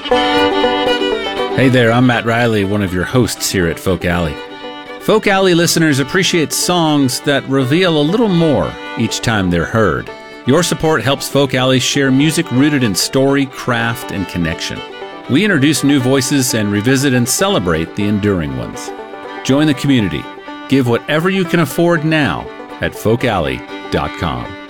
Hey there, I'm Matt Riley, one of your hosts here at Folk Alley. Folk Alley listeners appreciate songs that reveal a little more each time they're heard. Your support helps Folk Alley share music rooted in story, craft, and connection. We introduce new voices and revisit and celebrate the enduring ones. Join the community. Give whatever you can afford now at folkalley.com.